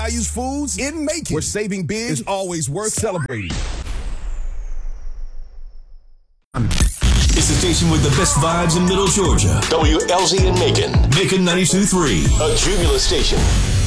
values foods in Macon, where saving big is always worth celebrating. It's the station with the best vibes in Middle Georgia. WLZ in Macon. Macon 92.3. A Jubilee station.